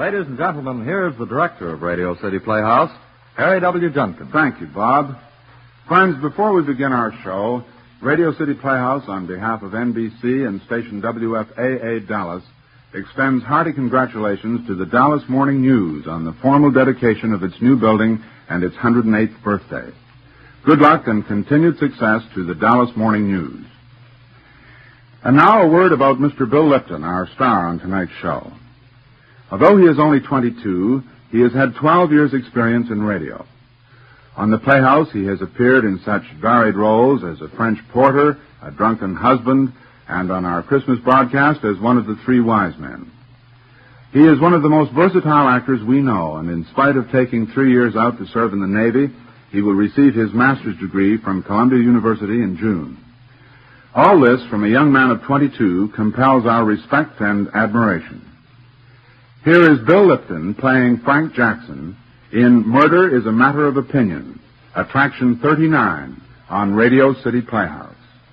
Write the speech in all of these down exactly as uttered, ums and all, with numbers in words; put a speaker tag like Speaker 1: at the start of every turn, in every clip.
Speaker 1: Ladies and gentlemen, here's the director of Radio City Playhouse, Harry W. Junkin.
Speaker 2: Thank you, Bob. Friends, before we begin our show, Radio City Playhouse, on behalf of N B C and station W F A A Dallas, extends hearty congratulations to the Dallas Morning News on the formal dedication of its new building and its one hundred eighth birthday. Good luck and continued success to the Dallas Morning News. And now a word about Mister Bill Lipton, our star on tonight's show. Although he is only twenty-two, he has had twelve years' experience in radio. On the Playhouse, he has appeared in such varied roles as a French porter, a drunken husband, and on our Christmas broadcast as one of the three wise men. He is one of the most versatile actors we know, and in spite of taking three years out to serve in the Navy, he will receive his master's degree from Columbia University in June. All this, from a young man of twenty-two, compels our respect and admiration. Here is Bill Lipton playing Frank Jackson in Murder is a Matter of Opinion, Attraction thirty-nine, on Radio City Playhouse.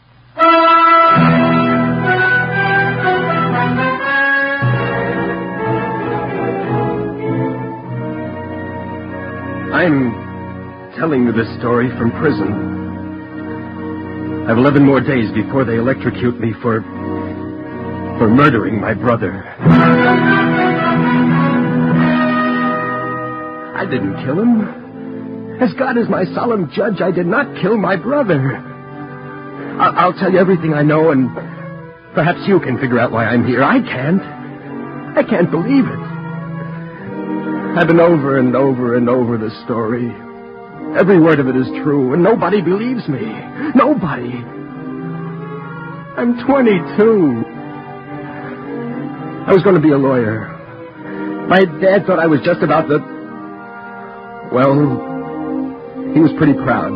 Speaker 3: I'm telling you this story from prison. I've eleven more days before they electrocute me for... for murdering my brother. I didn't kill him. As God is my solemn judge, I did not kill my brother. I'll, I'll tell you everything I know, and perhaps you can figure out why I'm here. I can't. I can't believe it. I've been over and over and over this story. Every word of it is true, and nobody believes me. Nobody. I'm twenty-two. I was going to be a lawyer. My dad thought I was just about the... Well, he was pretty proud.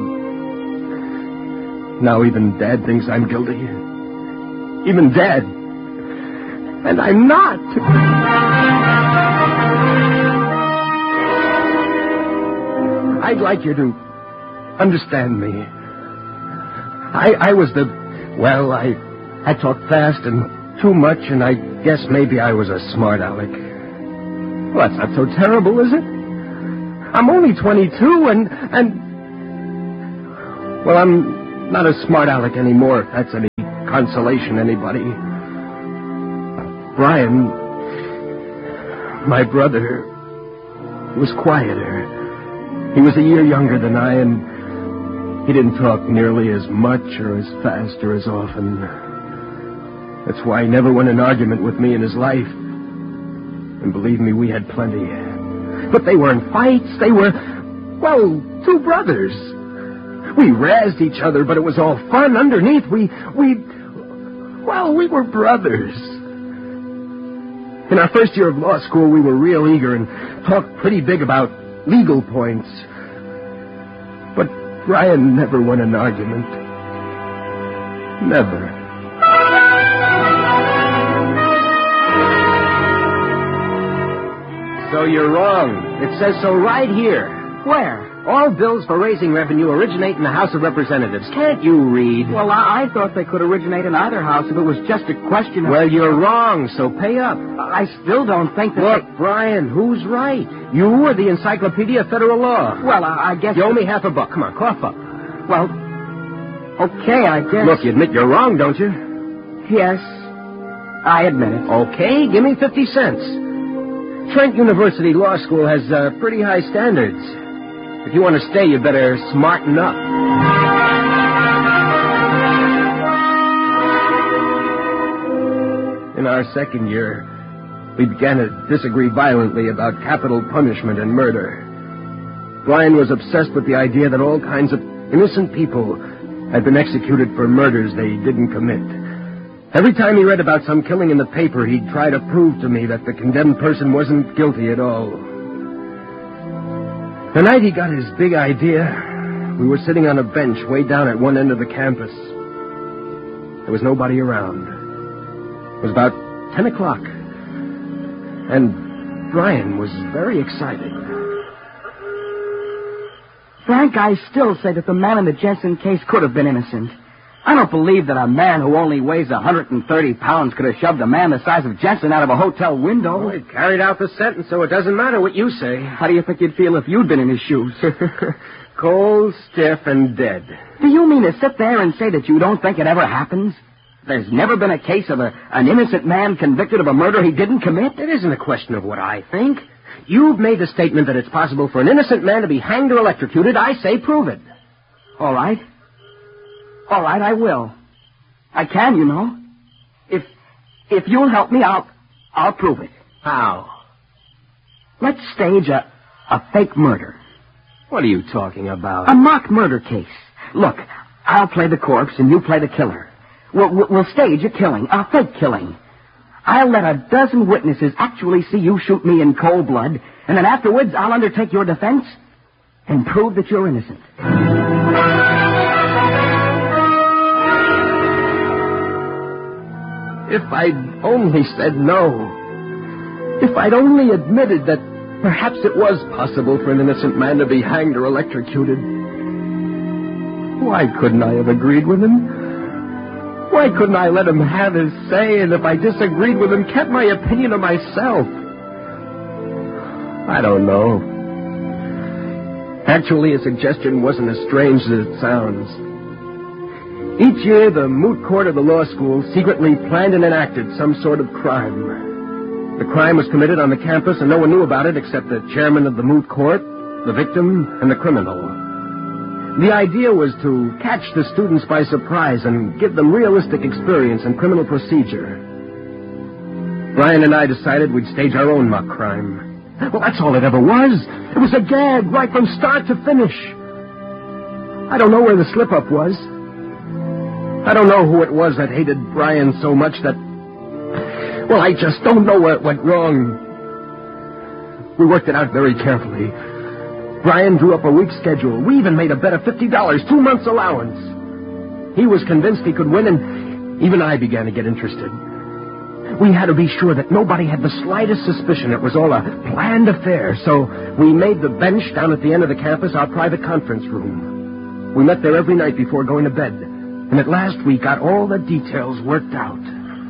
Speaker 3: Now even Dad thinks I'm guilty. Even Dad. And I'm not. I'd like you to understand me. I, I was the... Well, I, I talked fast and too much, and I guess maybe I was a smart aleck. Well, that's not so terrible, is it? I'm only twenty-two, and, and... Well, I'm not a smart aleck anymore, if that's any consolation, anybody. Brian, my brother, was quieter. He was a year younger than I, and he didn't talk nearly as much or as fast or as often. That's why he never won an argument with me in his life. And believe me, we had plenty. But they weren't fights. They were, well, two brothers. We razzed each other, but it was all fun. Underneath, we, we, well, we were brothers. In our first year of law school, we were real eager and talked pretty big about legal points. But Brian never won an argument. Never. So you're wrong. It says so right here.
Speaker 4: Where?
Speaker 3: All bills for raising revenue originate in the House of Representatives. Can't you read?
Speaker 4: Well, I, I thought they could originate in either house if it was just a question of...
Speaker 3: Well, you're wrong, so pay up.
Speaker 4: I still don't think that...
Speaker 3: Look,
Speaker 4: they...
Speaker 3: Brian, who's right? You or the Encyclopedia of Federal Law?
Speaker 4: Well, I, I guess...
Speaker 3: You owe me half a buck. Come on, cough up.
Speaker 4: Well, okay, I guess...
Speaker 3: Look, you admit you're wrong, don't you?
Speaker 4: Yes, I admit it.
Speaker 3: Okay, give me fifty cents. Trent University Law School has uh, pretty high standards. If you want to stay, you better smarten up. In our second year, we began to disagree violently about capital punishment and murder. Brian was obsessed with the idea that all kinds of innocent people had been executed for murders they didn't commit. Every time he read about some killing in the paper, he'd try to prove to me that the condemned person wasn't guilty at all. The night he got his big idea, we were sitting on a bench way down at one end of the campus. There was nobody around. It was about ten o'clock. And Brian was very excited.
Speaker 4: Frank, I still say that the man in the Jensen case could have been innocent. I don't believe that a man who only weighs one hundred thirty pounds could have shoved a man the size of Jensen out of a hotel window.
Speaker 3: Well, he carried out the sentence, so it doesn't matter what you say.
Speaker 4: How do you think you'd feel if you'd been in his shoes?
Speaker 3: Cold, stiff, and dead.
Speaker 4: Do you mean to sit there and say that you don't think it ever happens? There's never been a case of a, an innocent man convicted of a murder he didn't commit?
Speaker 3: It isn't a question of what I think. You've made the statement that it's possible for an innocent man to be hanged or electrocuted. I say prove it.
Speaker 4: All right. All right, I will. I can, you know. If if you'll help me, I'll I'll prove it.
Speaker 3: How?
Speaker 4: Let's stage a, a fake murder.
Speaker 3: What are you talking about?
Speaker 4: A mock murder case. Look, I'll play the corpse and you play the killer. We'll, we'll, we'll stage a killing, a fake killing. I'll let a dozen witnesses actually see you shoot me in cold blood, and then afterwards I'll undertake your defense and prove that you're innocent.
Speaker 3: If I'd only said no. If I'd only admitted that perhaps it was possible for an innocent man to be hanged or electrocuted. Why couldn't I have agreed with him? Why couldn't I let him have his say, and if I disagreed with him, kept my opinion to myself? I don't know. Actually, his suggestion wasn't as strange as it sounds. Each year, the moot court of the law school secretly planned and enacted some sort of crime. The crime was committed on the campus, and no one knew about it except the chairman of the moot court, the victim, and the criminal. The idea was to catch the students by surprise and give them realistic experience in criminal procedure. Brian and I decided we'd stage our own mock crime. Well, that's all it ever was. It was a gag right from start to finish. I don't know where the slip-up was. I don't know who it was that hated Brian so much that... Well, I just don't know where it went wrong. We worked it out very carefully. Brian drew up a week's schedule. We even made a bet of fifty dollars, two months' allowance. He was convinced he could win, and even I began to get interested. We had to be sure that nobody had the slightest suspicion it was all a planned affair, so we made the bench down at the end of the campus our private conference room. We met there every night before going to bed, and at last we got all the details worked out.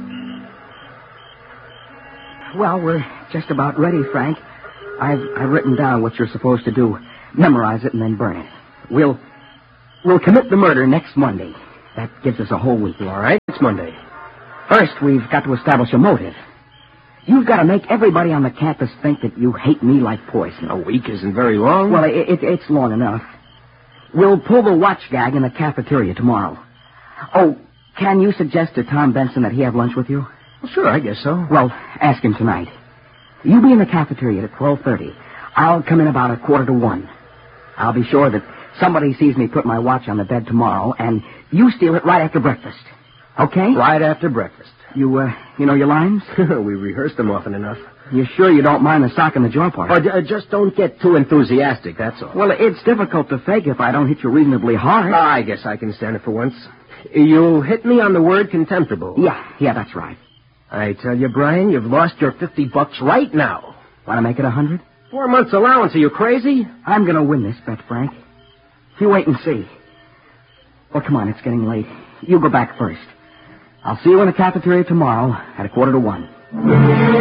Speaker 4: Well, we're just about ready, Frank. I've, I've written down what you're supposed to do. Memorize it and then burn it. We'll we'll commit the murder next Monday. That gives us a whole week.
Speaker 3: All right, next Monday.
Speaker 4: First, we've got to establish a motive. You've got to make everybody on the campus think that you hate me like poison.
Speaker 3: A week isn't very long.
Speaker 4: Well, it, it, it's long enough. We'll pull the watch gag in the cafeteria tomorrow. Oh, can you suggest to Tom Benson that he have lunch with you?
Speaker 3: Well, sure, I guess so.
Speaker 4: Well, ask him tonight. You be in the cafeteria at twelve thirty. I'll come in about a quarter to one. I'll be sure that somebody sees me put my watch on the bed tomorrow, and you steal it right after breakfast. Okay?
Speaker 3: Right after breakfast.
Speaker 4: You, uh, you know your lines?
Speaker 3: We rehearsed them often enough.
Speaker 4: You sure you don't mind the sock in the jaw part?
Speaker 3: Or uh, just don't get too enthusiastic, that's all.
Speaker 4: Well, it's difficult to fake if I don't hit you reasonably hard.
Speaker 3: Uh, I guess I can stand it for once. You'll hit me on the word contemptible.
Speaker 4: Yeah, yeah, that's right.
Speaker 3: I tell you, Brian, you've lost your fifty bucks right now.
Speaker 4: Want to make it a hundred?
Speaker 3: Four months' allowance. Are you crazy?
Speaker 4: I'm going to win this bet, Frank. You wait and see. Well, come on, it's getting late. You go back first. I'll see you in the cafeteria tomorrow at a quarter to one.